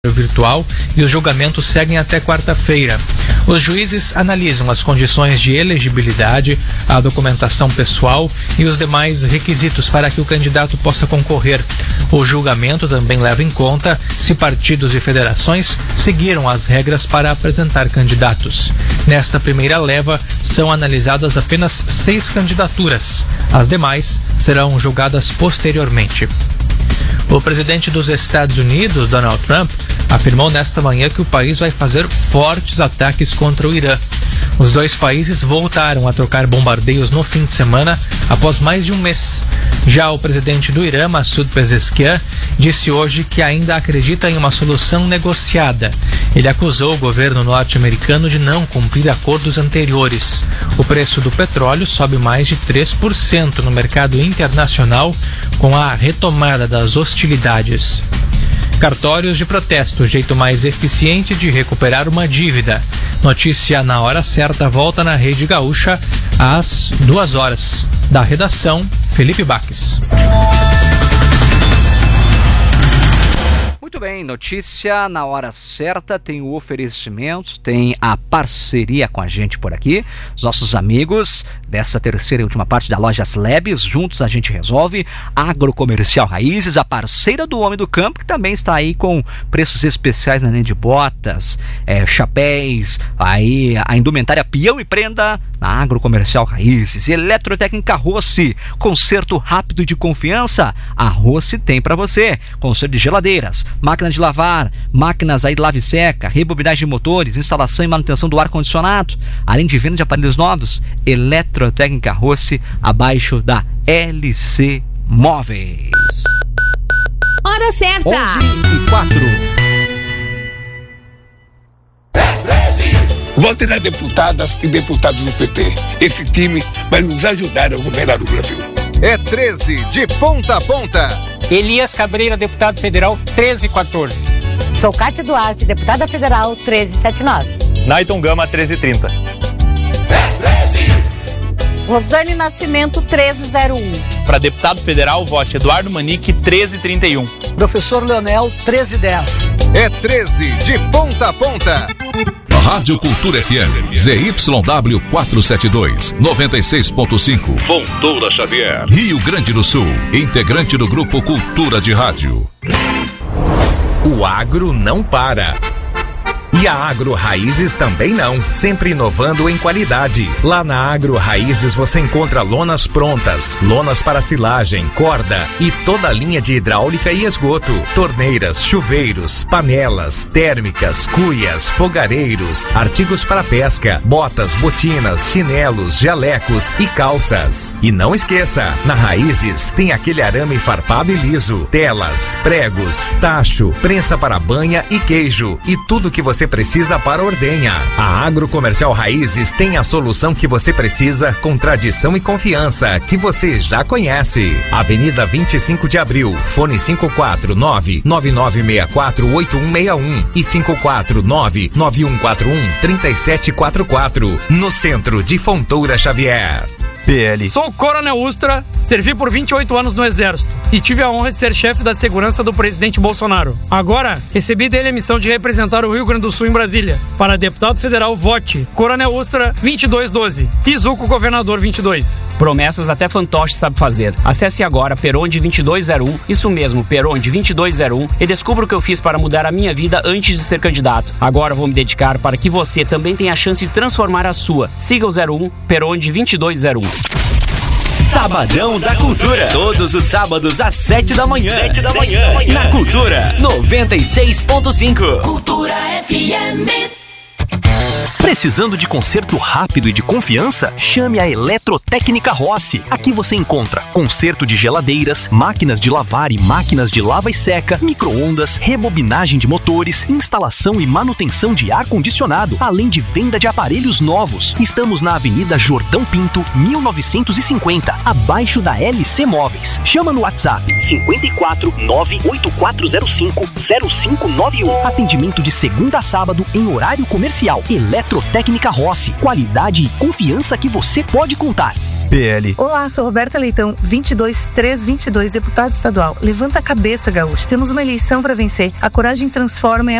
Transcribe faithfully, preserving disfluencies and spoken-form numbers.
virtual e os julgamentos seguem até quarta-feira. Os juízes analisam as condições de elegibilidade, a documentação pessoal e os demais requisitos para que o candidato possa concorrer. O julgamento também leva em conta se partidos e federações seguiram as regras para apresentar candidatos. Nesta primeira leva, são analisadas apenas seis candidaturas. As demais serão julgadas posteriormente. O presidente dos Estados Unidos, Donald Trump, afirmou nesta manhã que o país vai fazer fortes ataques contra o Irã. Os dois países voltaram a trocar bombardeios no fim de semana após mais de um mês. Já o presidente do Irã, Massoud Pezeshkian, disse hoje que ainda acredita em uma solução negociada. Ele acusou o governo norte-americano de não cumprir acordos anteriores. O preço do petróleo sobe mais de três por cento no mercado internacional com a retomada das hostilidades. Cartórios de protesto, jeito mais eficiente de recuperar uma dívida. Notícia na hora certa volta na Rede Gaúcha às duas horas. Da redação, Felipe Baques. Muito bem, notícia na hora certa, tem o oferecimento, tem a parceria com a gente por aqui, os nossos amigos dessa terceira e última parte da Lojas Labs, juntos a gente resolve. Agrocomercial Raízes, a parceira do Homem do Campo, que também está aí com preços especiais na linha de botas, é, chapéus, aí a indumentária peão e prenda na Agrocomercial Raízes. Eletrotécnica Rossi, conserto rápido e de confiança, a Rossi tem para você. Conserto de geladeiras, máquina de lavar, máquinas aí de lave e seca, rebobinagem de motores, instalação e manutenção do ar-condicionado, além de venda de aparelhos novos. Eletrotécnica Rossi, abaixo da L C Móveis. Hora certa! onze e quatro. Vote nas deputadas e deputados do P T. Esse time vai nos ajudar a governar o Brasil. É treze de ponta a ponta. Elias Cabreira, deputado federal, treze quatorze. Sou Cátia Duarte, deputada federal, treze setenta e nove. Naiton Gama, treze trinta. Rosane Nascimento, treze zero um. Para deputado federal, vote Eduardo Manique, treze trinta e um. Professor Leonel, treze dez. É treze de ponta a ponta. Rádio Cultura F M, Z Y W quatrocentos e setenta e dois, noventa e seis ponto cinco, Fontoura Xavier, Rio Grande do Sul, integrante do Grupo Cultura de Rádio. O agro não para. E a Agro Raízes também não, sempre inovando em qualidade. Lá na Agro Raízes você encontra lonas prontas, lonas para silagem, corda e toda a linha de hidráulica e esgoto, torneiras, chuveiros, panelas, térmicas, cuias, fogareiros, artigos para pesca, botas, botinas, chinelos, jalecos e calças. E não esqueça, na Raízes tem aquele arame farpado e liso, telas, pregos, tacho, prensa para banha e queijo e tudo que você precisa para ordenha. A Agrocomercial Raízes tem a solução que você precisa com tradição e confiança que você já conhece. Avenida vinte e cinco de abril, fone cinco quatro nove, nove nove seis quatro, oito um seis um e cinco quatro nove, nove um quatro um, três sete quatro quatro, no centro de Fontoura Xavier. P L. Sou o Coronel Ustra, servi por vinte e oito anos no Exército e tive a honra de ser chefe da segurança do presidente Bolsonaro. Agora, recebi dele a missão de representar o Rio Grande do Sul em Brasília. Para deputado federal, vote Coronel Ustra vinte e dois doze. Izuco Governador vinte e dois. Promessas até fantoche sabe fazer. Acesse agora Peronde vinte e dois zero um, isso mesmo, Peronde vinte e dois zero um, e descubra o que eu fiz para mudar a minha vida antes de ser candidato. Agora vou me dedicar para que você também tenha a chance de transformar a sua. Siga o zero um, Peronde vinte e dois zero um. Sabadão da Cultura. Todos os sábados às sete da manhã. Sete da manhã. Na Cultura noventa e seis ponto cinco. Cultura F M. Precisando de conserto rápido e de confiança? Chame a Eletrotécnica Rossi. Aqui você encontra conserto de geladeiras, máquinas de lavar e máquinas de lava e seca, micro-ondas, rebobinagem de motores, instalação e manutenção de ar-condicionado, além de venda de aparelhos novos. Estamos na Avenida Jordão Pinto, mil novecentos e cinquenta, abaixo da L C Móveis. Chama no WhatsApp cinco quatro nove oito quatro zero cinco zero cinco nove um. Atendimento de segunda a sábado em horário comercial. Eletrotécnica Rossi, qualidade e confiança que você pode contar. P L. Olá, sou Roberta Leitão, vinte e dois trezentos e vinte e dois, deputada estadual. Levanta a cabeça, gaúcho. Temos uma eleição para vencer. A coragem transforma e